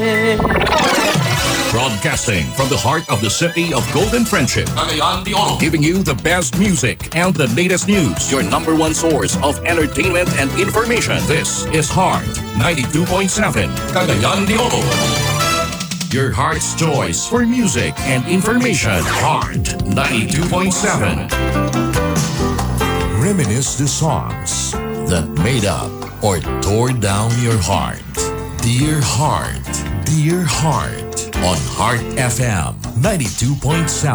Broadcasting from the heart of the city of Golden Friendship, Cagayan de Oro, giving you the best music and the latest news. Your number one source of entertainment and information. This is Heart 92.7, Cagayan de Oro. Your heart's choice for music and information. Heart 92.7. Reminisce the songs that made up or tore down your heart. Dear Heart, Dear Heart on Heart FM 92.7.